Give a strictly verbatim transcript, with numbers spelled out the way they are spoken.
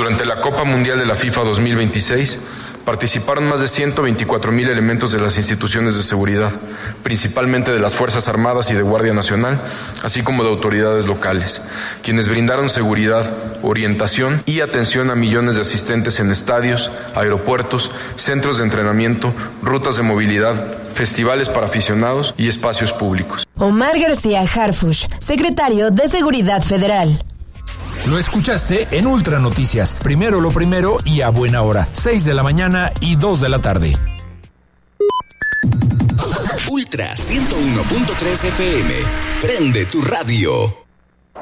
Durante la Copa Mundial de la FIFA dos mil veintiséis, participaron más de ciento veinticuatro mil elementos de las instituciones de seguridad, principalmente de las Fuerzas Armadas y de Guardia Nacional, así como de autoridades locales, quienes brindaron seguridad, orientación y atención a millones de asistentes en estadios, aeropuertos, centros de entrenamiento, rutas de movilidad, festivales para aficionados y espacios públicos. Omar García Harfuch, secretario de Seguridad Federal. Lo escuchaste en Ultra Noticias. Primero lo primero y a buena hora. seis de la mañana y dos de la tarde. Ultra ciento uno punto tres F M. Prende tu radio.